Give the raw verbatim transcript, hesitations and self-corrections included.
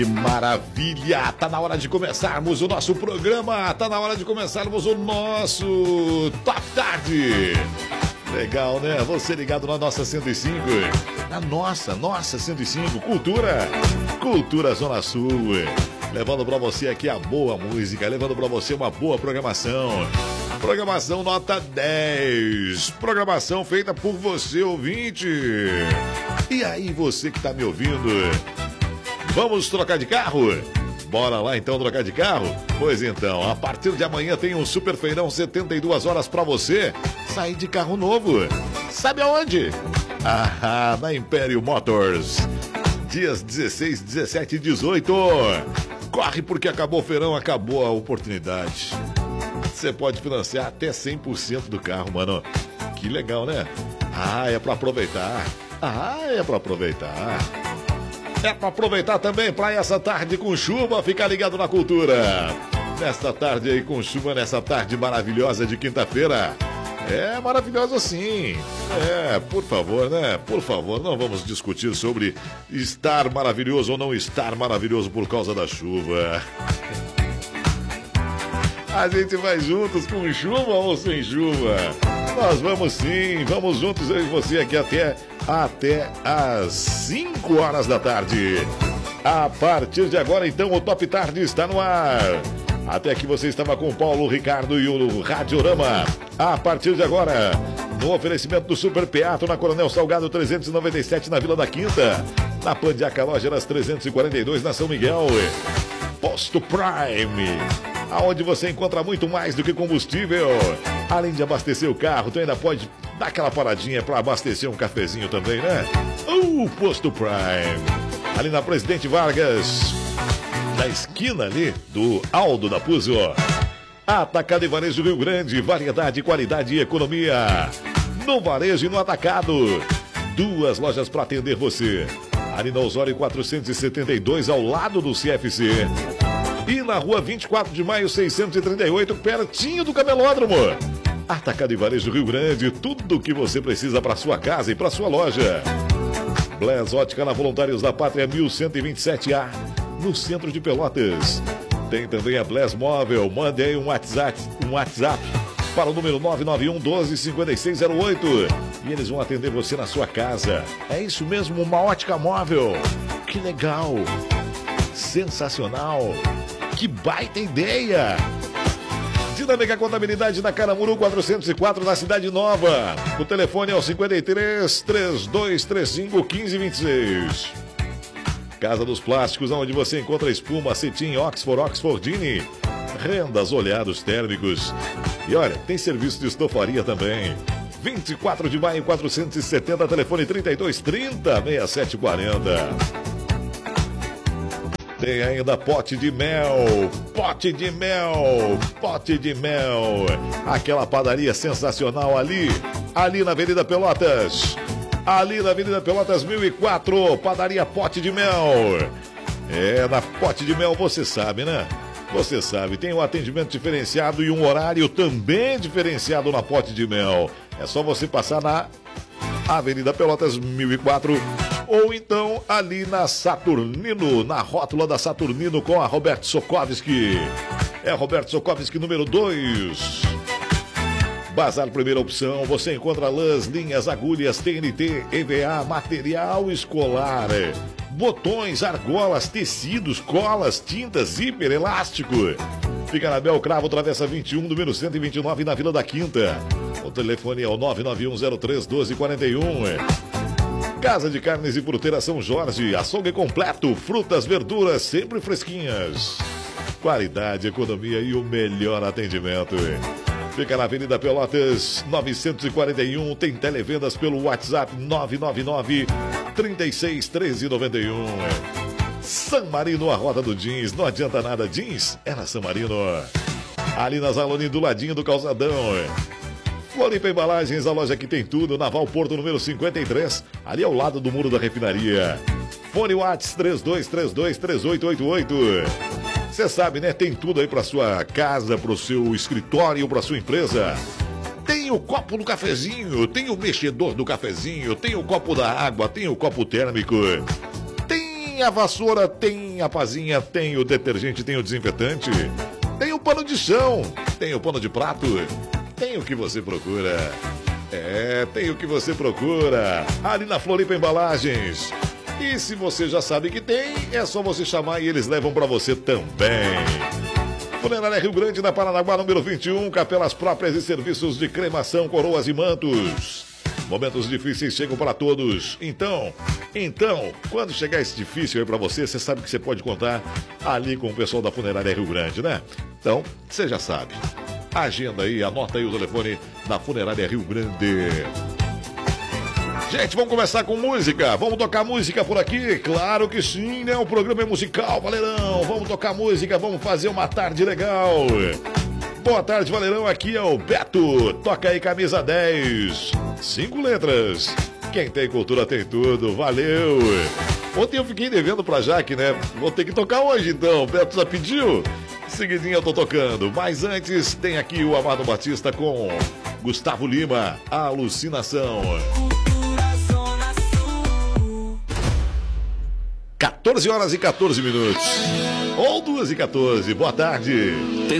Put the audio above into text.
Que maravilha! Tá na hora de começarmos o nosso programa, tá na hora de começarmos o nosso Top Tarde. Legal, né? Você ligado na nossa cento e cinco, na nossa, nossa cento e cinco, Cultura, Cultura Zona Sul, levando pra você aqui a boa música, levando pra você uma boa programação. Programação nota dez, programação feita por você, ouvinte. E aí, você que tá me ouvindo, vamos trocar de carro? Bora lá então trocar de carro? Pois então, a partir de amanhã tem um super feirão setenta e duas horas pra você sair de carro novo. Sabe aonde? Ah, na Império Motors. Dias dezesseis, dezessete e dezoito. Corre porque acabou o feirão, acabou a oportunidade. Você pode financiar até cem por cento do carro, mano. Que legal, né? Ah, é pra aproveitar. Ah, é pra aproveitar. É pra aproveitar também pra essa tarde com chuva, ficar ligado na Cultura. Nesta tarde aí com chuva, nessa tarde maravilhosa de quinta-feira. É maravilhosa sim. É, por favor, né? Por favor, não vamos discutir sobre estar maravilhoso ou não estar maravilhoso por causa da chuva. A gente vai juntos com chuva ou sem chuva? Nós vamos sim, vamos juntos eu e você aqui até, até às cinco horas da tarde. A partir de agora, então, o Top Tarde está no ar. Até que você estava com o Paulo, Ricardo e o Radiorama. A partir de agora, no oferecimento do Super Peato, na Coronel Salgado trezentos e noventa e sete, na Vila da Quinta. Na Pandiaca Lógeras trezentos e quarenta e dois, na São Miguel. Posto Prime, aonde você encontra muito mais do que combustível. Além de abastecer o carro, tu ainda pode dar aquela paradinha para abastecer um cafezinho também, né? O uh, Posto Prime, ali na Presidente Vargas, na esquina ali do Aldo da Puzo. Atacado e Varejo Rio Grande, variedade, qualidade e economia. No varejo e no atacado. Duas lojas para atender você. Ali na Osório quatrocentos e setenta e dois, ao lado do C F C. E na rua vinte e quatro de maio, seiscentos e trinta e oito, pertinho do Camelódromo. Atacado e Varejo Rio Grande, tudo o que você precisa para sua casa e para sua loja. Bless Ótica na Voluntários da Pátria mil cento e vinte e sete A, no centro de Pelotas. Tem também a Bless Móvel. Mande aí um WhatsApp, um WhatsApp para o número nove nove um, doze, cinquenta e seis zero oito. E eles vão atender você na sua casa. É isso mesmo, uma ótica móvel. Que legal. Sensacional. Que baita ideia. Dinâmica Contabilidade na Caramuru quatrocentos e quatro, na Cidade Nova. O telefone é o cinquenta e três, trinta e dois trinta e cinco, quinze vinte e seis. Casa dos Plásticos, onde você encontra espuma, cetim, Oxford, Oxfordine, rendas, olhados térmicos. E olha, tem serviço de estofaria também. vinte e quatro de maio, quatrocentos e setenta, telefone trinta e dois trinta, sessenta e sete quarenta. Tem ainda Pote de Mel, Pote de Mel, Pote de Mel. Aquela padaria sensacional ali, ali na Avenida Pelotas. Ali na Avenida Pelotas mil e quatro, padaria Pote de Mel. É, na Pote de Mel você sabe, né? Você sabe, tem um atendimento diferenciado e um horário também diferenciado na Pote de Mel. É só você passar na Avenida Pelotas mil e quatro ou então ali na Saturnino, na rótula da Saturnino com a Roberto Sokovski. É Roberto Sokovski número dois. Bazar Primeira Opção, você encontra lãs, linhas, agulhas, T N T, E V A, material escolar, botões, argolas, tecidos, colas, tintas, zíper, elástico. Fica na Bel Cravo, Travessa vinte e um, número cento e vinte e nove, na Vila da Quinta. O telefone é o nove nove um zero três, doze quarenta e um. Casa de Carnes e Fruteira São Jorge, açougue completo, frutas, verduras, sempre fresquinhas. Qualidade, economia e o melhor atendimento. Fica na Avenida Pelotas novecentos e quarenta e um, tem televendas pelo WhatsApp nove nove nove, trinta e seis, treze noventa e um. San Marino, a roda do jeans, não adianta nada, jeans é na San Marino. Ali na Zaloni, do ladinho do calçadão. Floripa Embalagens, a loja que tem tudo, Naval Porto número cinquenta e três, ali ao lado do muro da refinaria. Fone WhatsApp três dois três dois, três oito oito oito. Você sabe, né? Tem tudo aí para sua casa, para o seu escritório, para sua empresa. Tem o copo do cafezinho, tem o mexedor do cafezinho, tem o copo da água, tem o copo térmico. Tem Tem a vassoura, tem a pazinha, tem o detergente, tem o desinfetante, tem o pano de chão, tem o pano de prato, tem o que você procura. É, tem o que você procura. Ali na Floripa Embalagens. E se você já sabe que tem, é só você chamar e eles levam para você também. Funerária Rio Grande, na Paranaguá, número vinte e um, capelas próprias e serviços de cremação, coroas e mantos. Momentos difíceis chegam para todos. Então, então, quando chegar esse difícil aí para você, você sabe que você pode contar ali com o pessoal da Funerária Rio Grande, né? Então, você já sabe. Agenda aí, anota aí o telefone da Funerária Rio Grande. Gente, vamos começar com música. Vamos tocar música por aqui? Claro que sim, né? O programa é musical, Valerão. Vamos tocar música, vamos fazer uma tarde legal. Boa tarde, Valerão. Aqui é o Beto. Toca aí, camisa dez. Cinco letras. Quem tem cultura tem tudo. Valeu. Ontem eu fiquei devendo pra Jaque, né? Vou ter que tocar hoje, então. O Beto já pediu? Seguidinho eu tô tocando. Mas antes, tem aqui o Amado Batista com Gustavo Lima. Alucinação. quatorze horas e quatorze minutos. Ou duas e quatorze. Boa tarde.